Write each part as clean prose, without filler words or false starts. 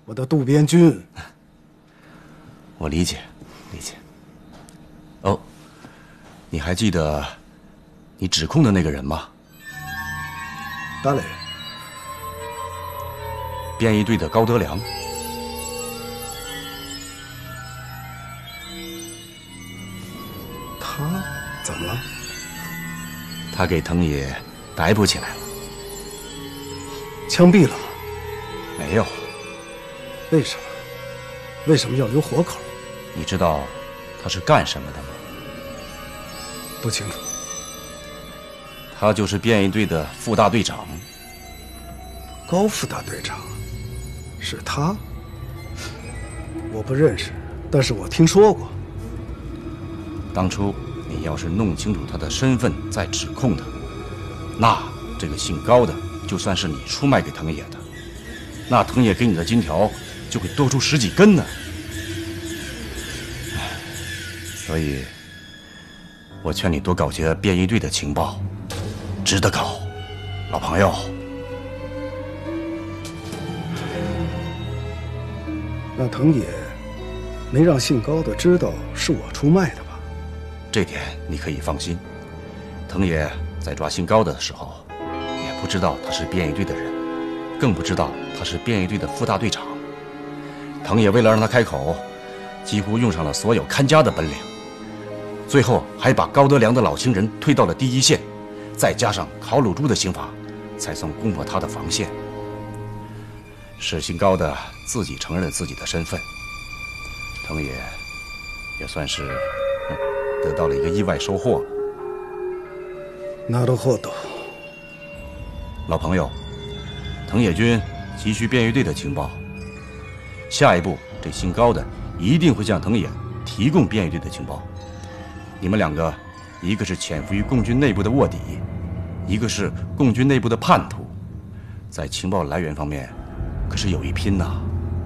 我的渡边君。 我理解，理解。哦，你还记得你指控的那个人吗？ 誰？ 便衣队的高德良。 他怎么了？ 他给藤野逮捕起来了。 枪毙了？ 没有。 为什么？为什么要留活口？ 你知道他是干什么的吗？ 不清楚。 他就是便衣队的副大队长。 高副大队长？是他？我不认识，但是我听说过。 当初你要是弄清楚他的身份再指控他，那这个姓高的就算是你出卖给藤野的，那藤野给你的金条就会多出10几根呢。所以，我劝你多搞些便衣队的情报，值得搞，老朋友。 那藤野没让姓高的知道是我出卖的吧？ 这点你可以放心。藤野在抓姓高的时候，也不知道他是便衣队的人，更不知道他是便衣队的副大队长。藤野为了让他开口，几乎用上了所有看家的本领，最后还把高德良的老情人推到了第一线，再加上烤乳猪的刑罚，才算攻破他的防线。是姓高的自己承认了自己的身份，藤野也算是得到了一个意外收获。 なるほど。 老朋友，藤野君急需便衣队的情报，下一步这姓高的一定会向藤野提供便衣队的情报。你们两个，一个是潜伏于共军内部的卧底，一个是共军内部的叛徒，在情报来源方面可是有一拼呐。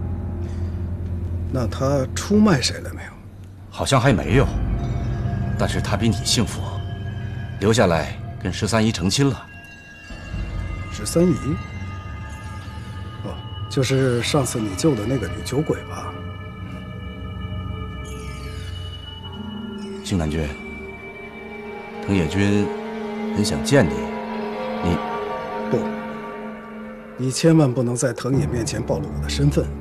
那他出卖谁了没有？ 好像还没有，但是他比你幸福，留下来跟13姨成亲了。 13姨？哦，就是上次你救的那个女酒鬼吧？ 星南君，藤野君很想见你，你不，你千万不能在藤野面前暴露我的身份。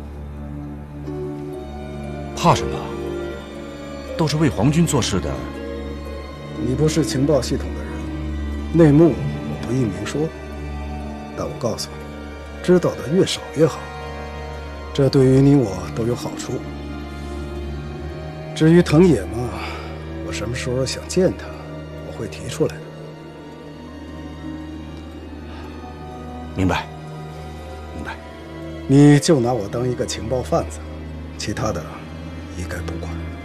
怕什么？都是为皇军做事的。 你不是情报系统的人，内幕我不宜明说，但我告诉你，知道的越少越好，这对于你我都有好处。至于藤野嘛，我什么时候想见他，我会提出来的。 明白，明白。 你就拿我当一个情报贩子，其他的一概不管。